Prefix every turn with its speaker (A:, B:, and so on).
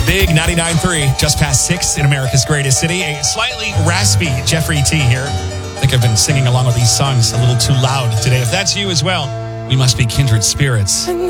A: Big 99.3, just past 6 in America's greatest city. A slightly raspy Jeffrey T here. I think I've been singing along with these songs a little too loud today. If that's you as well, we must be kindred spirits.